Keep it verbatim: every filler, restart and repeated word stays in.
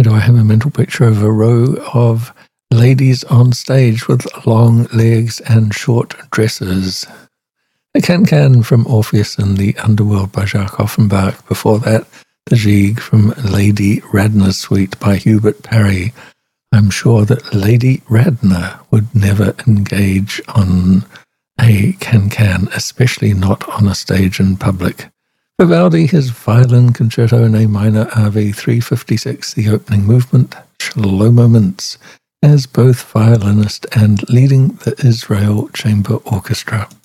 do I have a mental picture of a row of ladies on stage with long legs and short dresses. A can-can from Orpheus and the Underworld by Jacques Offenbach. Before that, the Gigue from Lady Radnor's Suite by Hubert Parry. I'm sure that Lady Radnor would never engage on a can-can, especially not on a stage in public. Vivaldi, his Violin Concerto in A minor, R V three fifty-six, the opening movement, Shlomo Mintz, as both violinist and leading the Israel Chamber Orchestra.